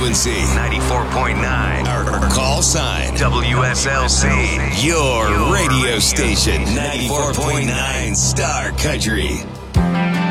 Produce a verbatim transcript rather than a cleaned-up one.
frequency, ninety-four point nine. Our, our call sign, W S L C. Your radio station, ninety-four point nine Star Country.